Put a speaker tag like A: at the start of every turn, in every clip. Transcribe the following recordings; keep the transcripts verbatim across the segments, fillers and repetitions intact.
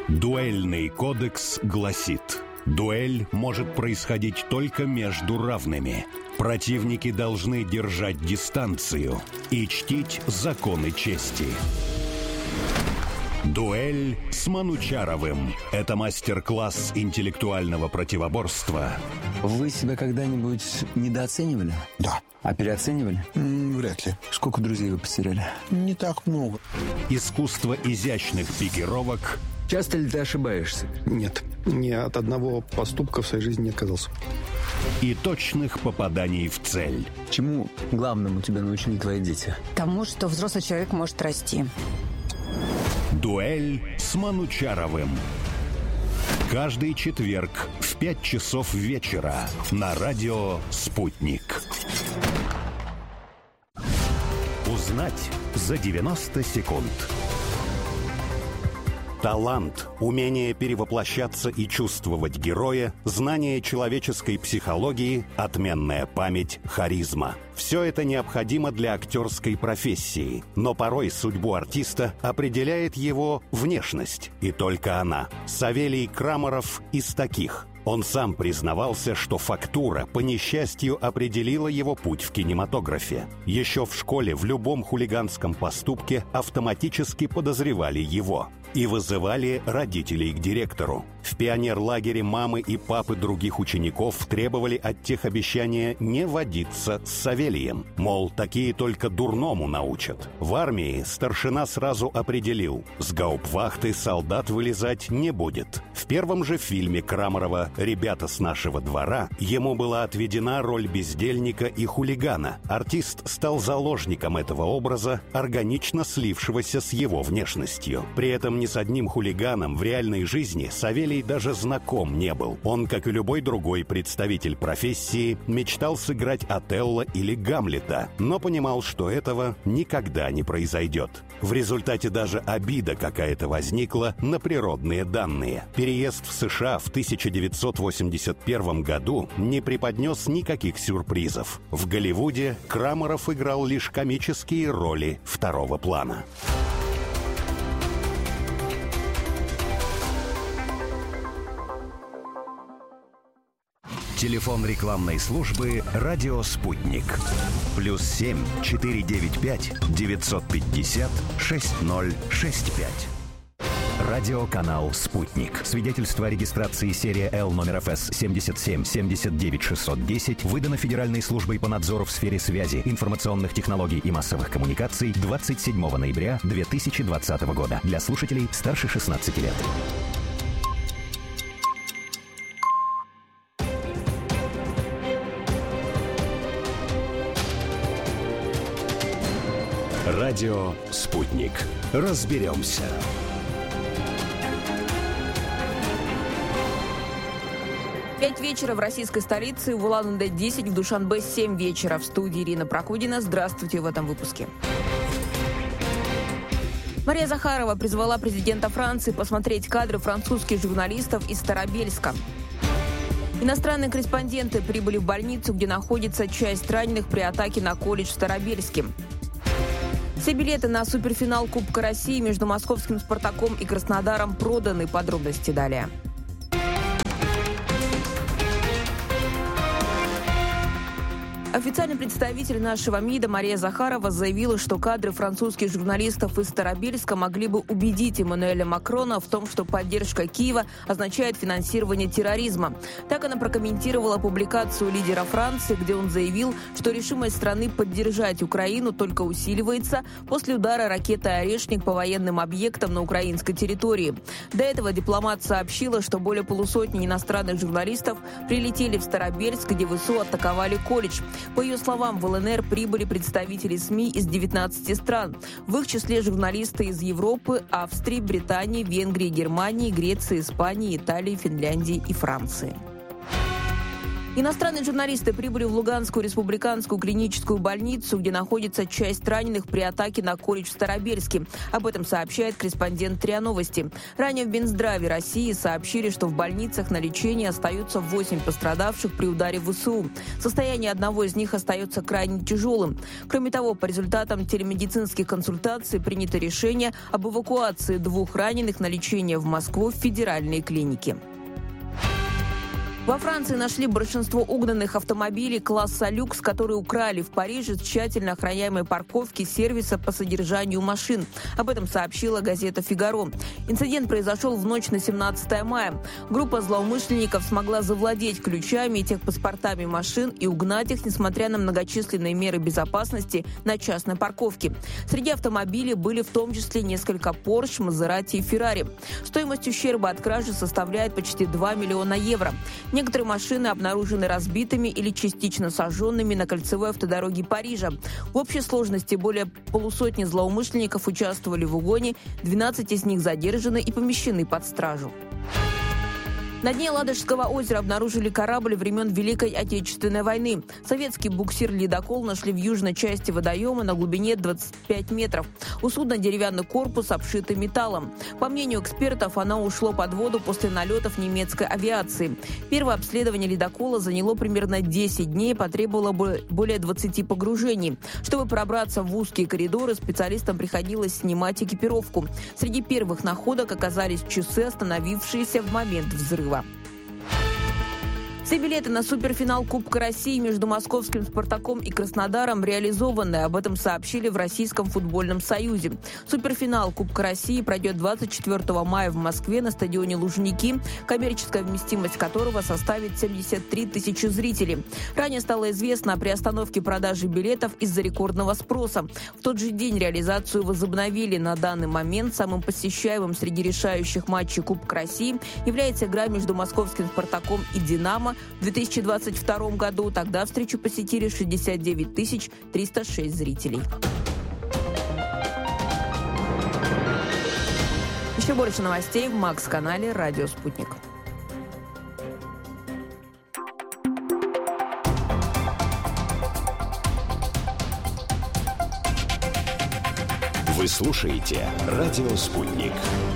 A: Дуэльный кодекс гласит: дуэль может происходить только между равными. Противники должны держать дистанцию и чтить законы чести. Дуэль с Манучаровым. Это мастер-класс интеллектуального противоборства.
B: Вы себя когда-нибудь недооценивали?
C: Да.
B: А переоценивали?
C: М, вряд ли.
B: Сколько друзей вы потеряли?
C: Не так много.
A: Искусство изящных пикировок.
B: Часто ли ты ошибаешься?
C: Нет. Ни от одного поступка в своей жизни не отказался.
A: И точных попаданий в цель.
B: Чему главному тебя научили твои дети?
D: Тому, что взрослый человек может расти.
A: Дуэль с Манучаровым. Каждый четверг в пять часов вечера на радио «Спутник». Узнать за девяносто секунд. Талант, умение перевоплощаться и чувствовать героя, знание человеческой психологии, отменная память, харизма. Все это необходимо для актерской профессии, но порой судьбу артиста определяет его внешность, и только она. Савелий Крамаров из таких. Он сам признавался, что фактура, по несчастью, определила его путь в кинематографе. Еще в школе в любом хулиганском поступке автоматически подозревали его и вызывали родителей к директору. В пионерлагере мамы и папы других учеников требовали от тех обещания не водиться с Савелием. Мол, такие только дурному научат. В армии старшина сразу определил: с гауптвахты солдат вылезать не будет. В первом же фильме Крамарова «Ребята с нашего двора» ему была отведена роль бездельника и хулигана. Артист стал заложником этого образа, органично слившегося с его внешностью. При этом ни с одним хулиганом в реальной жизни Савелий даже знаком не был. Он, как и любой другой представитель профессии, мечтал сыграть Отелло или Гамлета, но понимал, что этого никогда не произойдет. В результате даже обида какая-то возникла на природные данные. Переезд в США в тысяча девятьсот восемьдесят первом году не преподнес никаких сюрпризов. В Голливуде Крамаров играл лишь комические роли второго плана. Телефон рекламной службы «Радио Спутник». Плюс семь четыре девять пять девятьсот пятьдесят шесть ноль шесть пять. Радиоканал «Спутник». Свидетельство о регистрации серия Л номер эф эс семьдесят семь семьдесят девять шестьсот десять выдано Федеральной службой по надзору в сфере связи, информационных технологий и массовых коммуникаций двадцать седьмого ноября две тысячи двадцатого года. Для слушателей старше шестнадцати лет. Радио «Спутник». Разберемся.
E: Пять вечера в российской столице, в Улан-Удэ десять, в Душанбе семь вечера. В студии Ирина Прокудина. Здравствуйте в этом выпуске. Мария Захарова призвала президента Франции посмотреть кадры французских журналистов из Старобельска. Иностранные корреспонденты прибыли в больницу, где находится часть раненых при атаке на колледж в Старобельске. Все билеты на суперфинал Кубка России между московским «Спартаком» и Краснодаром проданы. Подробности далее. Официальный представитель нашего МИДа Мария Захарова заявила, что кадры французских журналистов из Старобельска могли бы убедить Эммануэля Макрона в том, что поддержка Киева означает финансирование терроризма. Так она прокомментировала публикацию лидера Франции, где он заявил, что решимость страны поддержать Украину только усиливается после удара ракеты «Орешник» по военным объектам на украинской территории. До этого дипломат сообщила, что более полусотни иностранных журналистов прилетели в Старобельск, где ВСУ атаковали колледж. По ее словам, в ЛНР прибыли представители СМИ из девятнадцати стран. В их числе журналисты из Европы, Австрии, Британии, Венгрии, Германии, Греции, Испании, Италии, Финляндии и Франции. Иностранные журналисты прибыли в Луганскую республиканскую клиническую больницу, где находится часть раненых при атаке на колледж в Старобельске. Об этом сообщает корреспондент РИА Новости. Ранее в Минздраве России сообщили, что в больницах на лечении остаются восемь пострадавших при ударе ВСУ. Состояние одного из них остается крайне тяжелым. Кроме того, по результатам телемедицинских консультаций принято решение об эвакуации двух раненых на лечение в Москву в федеральные клиники. Во Франции нашли большинство угнанных автомобилей класса люкс, которые украли в Париже с тщательно охраняемой парковки сервиса по содержанию машин. Об этом сообщила газета «Фигаро». Инцидент произошел в ночь на семнадцатое мая. Группа злоумышленников смогла завладеть ключами и техпаспортами машин и угнать их, несмотря на многочисленные меры безопасности на частной парковке. Среди автомобилей были в том числе несколько Porsche, Maserati и Ferrari. Стоимость ущерба от кражи составляет почти два миллиона евро. Некоторые машины обнаружены разбитыми или частично сожженными на кольцевой автодороге Парижа. В общей сложности более полусотни злоумышленников участвовали в угоне, двенадцать из них задержаны и помещены под стражу. На дне Ладожского озера обнаружили корабль времен Великой Отечественной войны. Советский буксир-ледокол нашли в южной части водоема на глубине двадцать пять метров. У судна деревянный корпус, обшитый металлом. По мнению экспертов, оно ушло под воду после налетов немецкой авиации. Первое обследование ледокола заняло примерно десять дней и потребовало более двадцати погружений. Чтобы пробраться в узкие коридоры, специалистам приходилось снимать экипировку. Среди первых находок оказались часы, остановившиеся в момент взрыва. Все билеты на суперфинал Кубка России между московским «Спартаком» и Краснодаром реализованы. Об этом сообщили в Российском футбольном союзе. Суперфинал Кубка России пройдет двадцать четвёртого мая в Москве на стадионе «Лужники», коммерческая вместимость которого составит семьдесят три тысячи зрителей. Ранее стало известно о приостановке продажи билетов из-за рекордного спроса. В тот же день реализацию возобновили. На данный момент самым посещаемым среди решающих матчей Кубка России является игра между московским «Спартаком» и «Динамо». В две тысячи двадцать втором году тогда встречу посетили шестьдесят девять тысяч триста шесть зрителей. Еще больше новостей в Макс-канале «Радио Спутник».
A: Вы слушаете «Радио Спутник».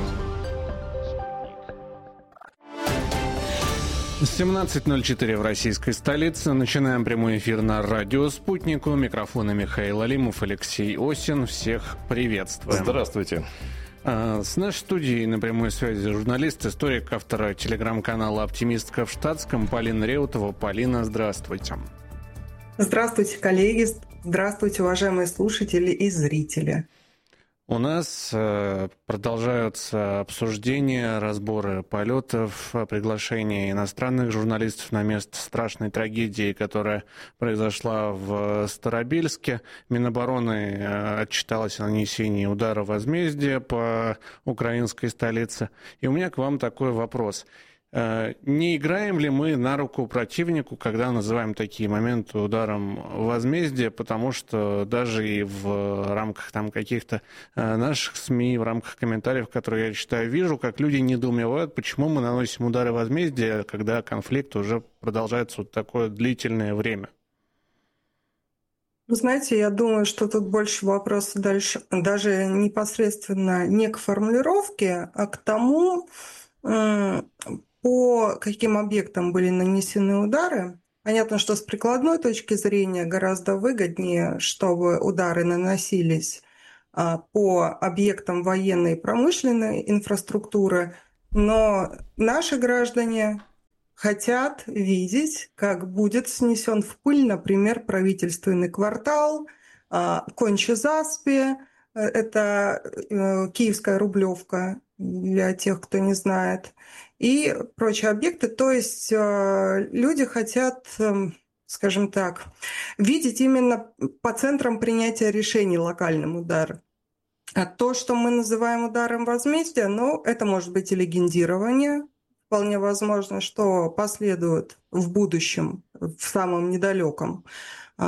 F: семнадцать ноль четыре в российской столице. Начинаем прямой эфир на радио «Спутник». У микрофона Михаил Алимов, Алексей Осин. Всех приветствуем.
G: Здравствуйте.
F: С нашей студией на прямой связи журналист, историк, автор телеграм-канала «Оптимистка в штатском» Полина Реутова. Полина, здравствуйте.
H: Здравствуйте, коллеги. Здравствуйте, уважаемые слушатели и зрители.
F: У нас продолжаются обсуждения, разборы полетов, приглашение иностранных журналистов на место страшной трагедии, которая произошла в Старобельске. Минобороны отчиталось о нанесении удара возмездия по украинской столице. И у меня к вам такой вопрос. Не играем ли мы на руку противнику, когда называем такие моменты ударом возмездия, потому что даже и в рамках там каких-то наших СМИ, в рамках комментариев, которые я читаю, вижу, как люди недоумевают, почему мы наносим удары возмездия, когда конфликт уже продолжается вот такое длительное время.
H: Вы знаете, я думаю, что тут больше вопроса дальше, даже непосредственно не к формулировке, а к тому, по каким объектам были нанесены удары. Понятно, что с прикладной точки зрения гораздо выгоднее, чтобы удары наносились по объектам военной и промышленной инфраструктуры, но наши граждане хотят видеть, как будет снесен в пыль, например, правительственный квартал, Конча-Заспи, это Киевская Рублевка, для тех, кто не знает, и прочие объекты. То есть люди хотят, скажем так, видеть именно по центрам принятия решений локальным удар. А то, что мы называем ударом возмездия, ну, это может быть и легендирование. Вполне возможно, что последуют в будущем, в самом недалеком,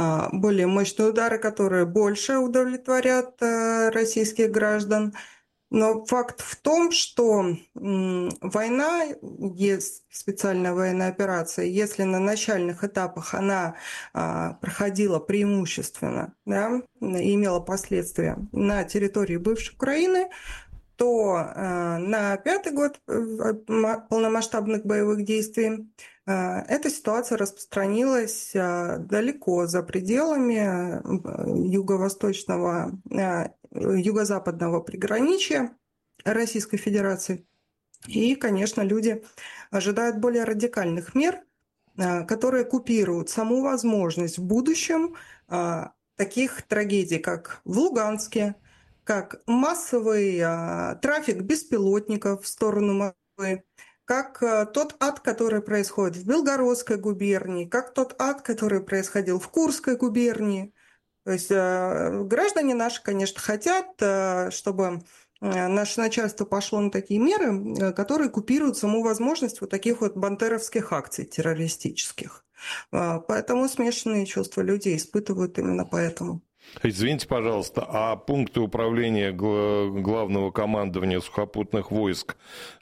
H: более мощные удары, которые больше удовлетворят российских граждан. Но факт в том, что м, война, есть специальная военная операция, если на начальных этапах она а, проходила преимущественно, да, и имела последствия на территории бывшей Украины, то а, на пятый год полномасштабных боевых действий а, эта ситуация распространилась а, далеко за пределами юго-восточного, а, юго-западного приграничья Российской Федерации. И, конечно, люди ожидают более радикальных мер, а, которые купируют саму возможность в будущем а, таких трагедий, как в Луганске, как массовый а, трафик беспилотников в сторону Москвы, как а, тот ад, который происходит в Белгородской губернии, как тот ад, который происходил в Курской губернии. То есть а, граждане наши, конечно, хотят, а, чтобы а, наше начальство пошло на такие меры, а, которые купируют саму возможность вот таких вот бандеровских акций террористических. А, поэтому смешанные чувства людей испытывают именно поэтому.
G: Извините, пожалуйста, а пункты управления главного командования сухопутных войск,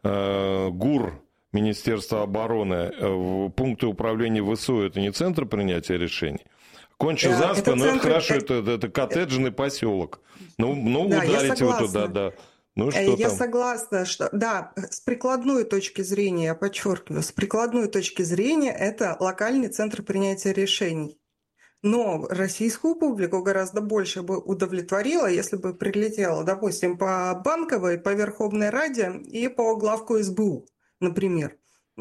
G: ГУР, Министерство обороны, пункты управления ВСУ – это не центр принятия решений? Конча-Заспа, ну это хорошо, это, это, это коттеджный поселок. Ну, ну да, ударите вы туда, да. Ну, что
H: я
G: там?
H: согласна, что да, с прикладной точки зрения, я подчеркиваю, с прикладной точки зрения это локальный центр принятия решений. Но российскую публику гораздо больше бы удовлетворило, если бы прилетело, допустим, по Банковой, по Верховной Раде и по главку СБУ, например.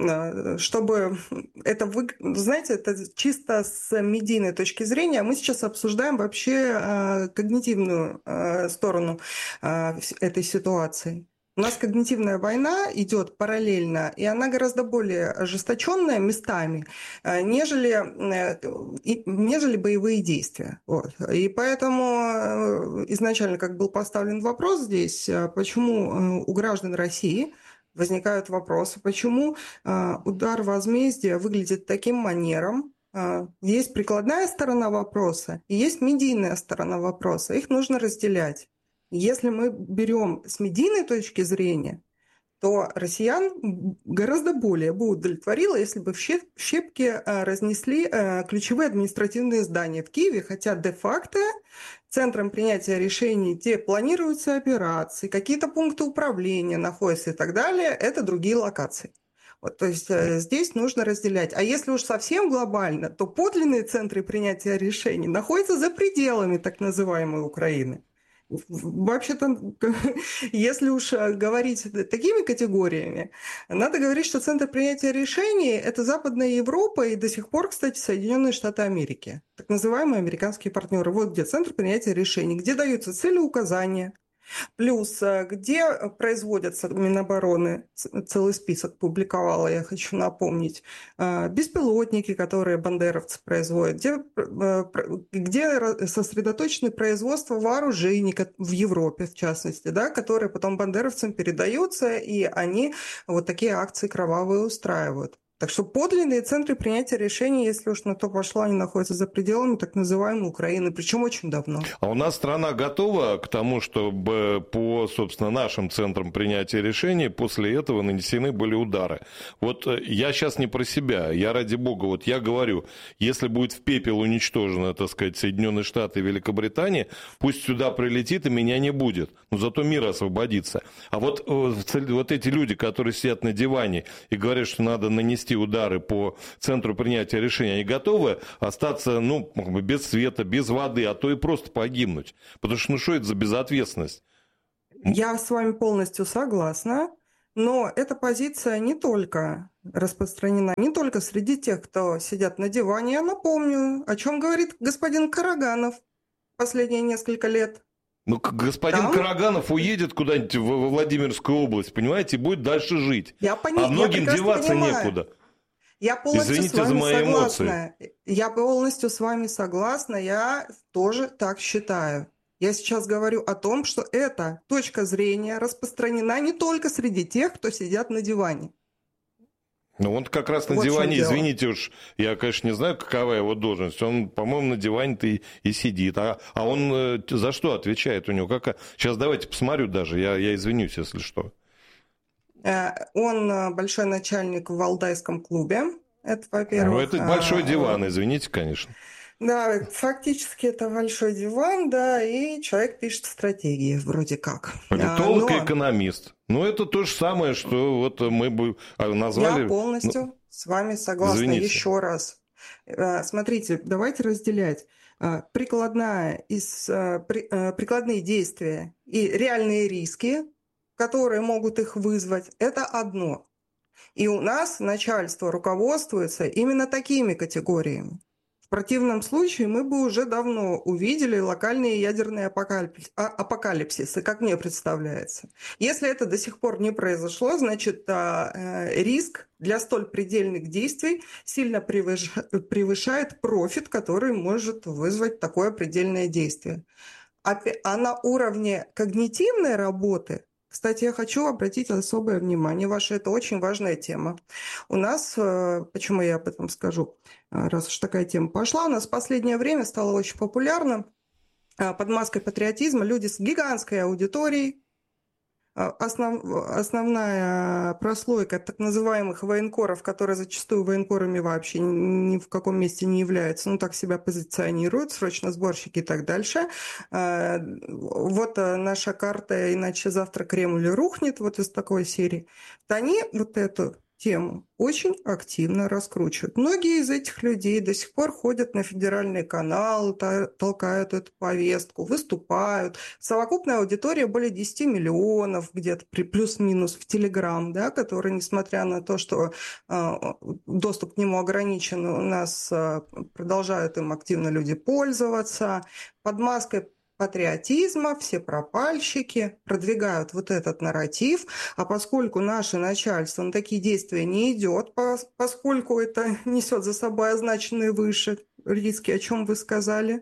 H: Чтобы это, вы, знаете, это чисто с медийной точки зрения. Мы сейчас обсуждаем вообще когнитивную сторону этой ситуации. У нас когнитивная война идет параллельно, и она гораздо более ожесточенная местами, нежели, нежели боевые действия. Вот. И поэтому изначально, как был поставлен вопрос здесь, почему у граждан России возникают вопросы, почему удар возмездия выглядит таким манером. Есть прикладная сторона вопроса и есть медийная сторона вопроса. Их нужно разделять. Если мы берем с медийной точки зрения, то россиян гораздо более бы удовлетворило, если бы в щепки разнесли ключевые административные здания в Киеве, хотя де-факто центром принятия решений, где планируются операции, какие-то пункты управления находятся и так далее, это другие локации. Вот, то есть здесь нужно разделять. А если уж совсем глобально, то подлинные центры принятия решений находятся за пределами так называемой Украины. Вообще-то, если уж говорить такими категориями, надо говорить, что центр принятия решений – это Западная Европа и до сих пор, кстати, Соединенные Штаты Америки, так называемые американские партнеры. Вот где центр принятия решений, где даются целеуказания, плюс где производятся Минобороны, целый список публиковала, я хочу напомнить, беспилотники, которые бандеровцы производят, где, где сосредоточено производство вооружений в Европе, в частности, да, которые потом бандеровцам передаются, и они вот такие акции кровавые устраивают. Так что подлинные центры принятия решений, если уж на то пошло, они находятся за пределами так называемой Украины, причем очень давно.
G: А у нас страна готова к тому, чтобы по, собственно, нашим центрам принятия решений после этого нанесены были удары? Вот я сейчас не про себя, я ради бога, вот я говорю, если будет в пепел уничтожено, так сказать, Соединенные Штаты и Великобритания, пусть сюда прилетит и меня не будет, но зато мир освободится. А вот, вот эти люди, которые сидят на диване и говорят, что надо нанести удары по центру принятия решений, они готовы остаться, ну, без света, без воды, а то и просто погибнуть. Потому что, ну, что это за безответственность?
H: Я с вами полностью согласна, но эта позиция не только распространена, не только среди тех, кто сидят на диване. Я напомню, о чем говорит господин Караганов последние несколько лет.
G: Ну, господин Там? Караганов уедет куда-нибудь во Владимирскую область, понимаете, и будет дальше жить.
H: Я пони...
G: А многим
H: я
G: деваться
H: понимаю.
G: некуда.
H: Я полностью
G: Извините
H: с вами
G: за мои
H: согласна.
G: эмоции.
H: Я полностью с вами согласна. Я тоже так считаю. Я сейчас говорю о том, что эта точка зрения распространена не только среди тех, кто сидят на диване.
G: Ну, он как раз на
H: Вот в чем
G: диване,
H: дело.
G: извините уж, я, конечно, не знаю, какова его должность. Он, по-моему, на диване-то и, и сидит. А, а он э, за что отвечает у него? Как... Сейчас давайте посмотрю даже, я, я извинюсь, если что.
H: Э, Он э, большой начальник в Валдайском клубе. Это, во-первых.
G: Ну, это большой
H: а,
G: диван, извините, конечно.
H: Да, фактически это большой диван, да, и человек пишет стратегии вроде как.
G: Политолог
H: А,
G: и
H: но
G: экономист. Ну, это то же самое, что вот мы бы назвали...
H: Я полностью
G: Ну,
H: с вами согласна.
G: извините.
H: Еще раз. Э, Смотрите, давайте разделять э, прикладная из, э, при- э, прикладные действия и реальные риски, которые могут их вызвать. Это одно. И у нас начальство руководствуется именно такими категориями. В противном случае мы бы уже давно увидели локальные ядерные апокалипсис, а- апокалипсисы, как мне представляется. Если это до сих пор не произошло, значит, а, э, риск для столь предельных действий сильно превыш- превышает профит, который может вызвать такое предельное действие. Опя- А на уровне когнитивной работы, кстати, я хочу обратить особое внимание ваше, это очень важная тема. У нас, э, почему я об этом скажу, э, раз уж такая тема пошла, у нас в последнее время стало очень популярно э, под маской патриотизма люди с гигантской аудиторией. Э, Основ, основная прослойка так называемых военкоров, которые зачастую военкорами вообще ни в каком месте не являются, ну так себя позиционируют, срочно сборщики и так дальше. Э, Вот э, наша карта, иначе завтра Кремль рухнет, вот из такой серии. Вот они вот эту тему очень активно раскручивают. Многие из этих людей до сих пор ходят на федеральный канал, та- толкают эту повестку, выступают. Совокупная аудитория более десять миллионов, где-то при плюс-минус в Телеграм, да, который, несмотря на то, что э, доступ к нему ограничен, у нас э, продолжают им активно люди пользоваться. Под маской патриотизма все пропальщики продвигают вот этот нарратив, а поскольку наше начальство на такие действия не идет, пос- поскольку это несет за собой означенные выше риски, о чем вы сказали,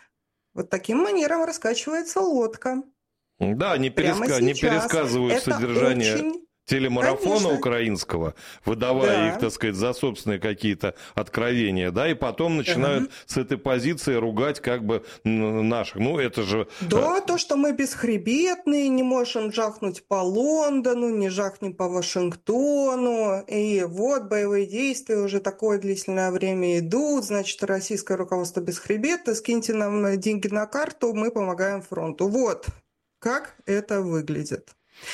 H: вот таким манером раскачивается лодка.
G: Да, не,
H: Прямо
G: переска... не
H: сейчас.
G: пересказывают
H: Это
G: содержание
H: очень...
G: телемарафона
H: Конечно.
G: украинского, выдавая
H: Да.
G: их, так сказать, за собственные какие-то откровения, да, и потом начинают
H: Ага.
G: с этой позиции ругать как бы н- наших. Ну, это же...
H: Да, то, что мы бесхребетные, не можем жахнуть по Лондону, не жахнем по Вашингтону, и вот боевые действия уже такое длительное время идут, значит, российское руководство бесхребетно, скиньте нам деньги на карту, мы помогаем фронту. Вот как это выглядит.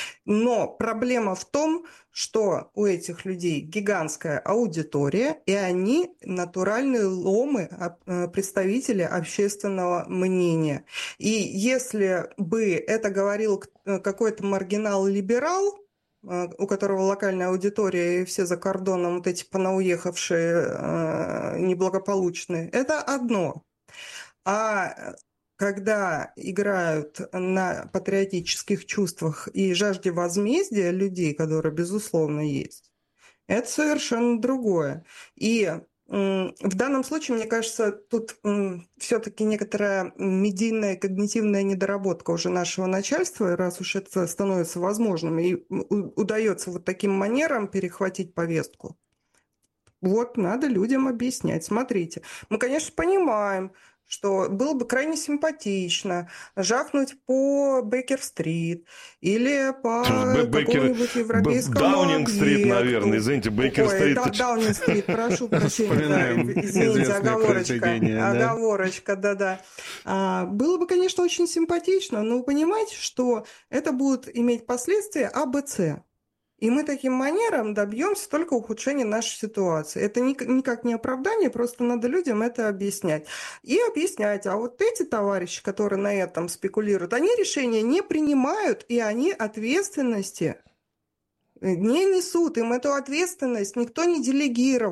H: Но проблема в том, что у этих людей гигантская аудитория, и они натуральные ломы, а, представители общественного мнения. И если бы это говорил к- какой-то маргинал-либерал, а, у которого локальная аудитория и все за кордоном, вот эти понауехавшие а, неблагополучные, это одно. А когда играют на патриотических чувствах и жажде возмездия людей, которые, безусловно, есть, это совершенно другое. И м, в данном случае, мне кажется, тут все-таки некоторая медийная когнитивная недоработка уже нашего начальства, раз уж это становится возможным, и у- удается вот таким манером перехватить повестку. Вот надо людям объяснять. Смотрите, мы, конечно, понимаем, что было бы крайне симпатично жахнуть по Бейкер-стрит или по
G: Б- Бейкер-
H: какому-нибудь
G: Б-
H: европейскому
G: Даунинг-стрит,
H: объекту.
G: наверное, извините,
H: Ой,
G: Бейкер-стрит.
H: да, Даунинг-стрит, прошу прощения, да,
F: Вспоминаем
H: извините,
F: известное
H: оговорочка,
F: произведение, да.
H: оговорочка, да-да. А, было бы, конечно, очень симпатично, но вы понимаете, что это будет иметь последствия А, Б, С. И мы таким манером добьемся только ухудшения нашей ситуации. Это ни- никак не оправдание, просто надо людям это объяснять. И объяснять, а вот эти товарищи, которые на этом спекулируют, они решения не принимают, и они ответственности не несут. Им эту ответственность никто не делегировал.